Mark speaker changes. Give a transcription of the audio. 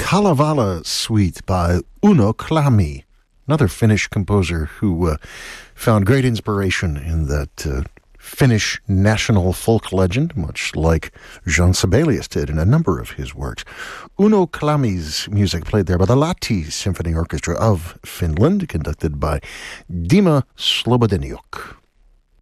Speaker 1: Kalevala Suite by Uno Klami, another Finnish composer who found great inspiration in that Finnish national folk legend, much like Jean Sibelius did in a number of his works. Uno Klami's music played there by the Lahti Symphony Orchestra of Finland, conducted by Dima Slobodeniuk.